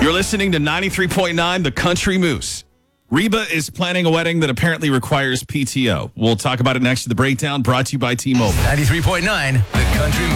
You're listening to 93.9 The Country Moose. Reba is planning a wedding that apparently requires PTO. We'll talk about it next to the breakdown, brought to you by T-Mobile. 93.9 The Country Moose.